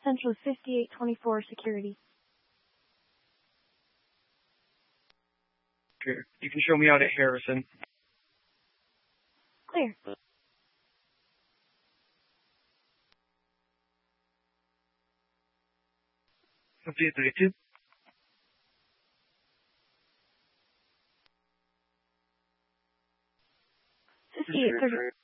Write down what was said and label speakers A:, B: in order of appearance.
A: Central 5824 security.
B: Okay. You can show me out at Harrison.
A: Clear.
B: 5832.
A: 5830.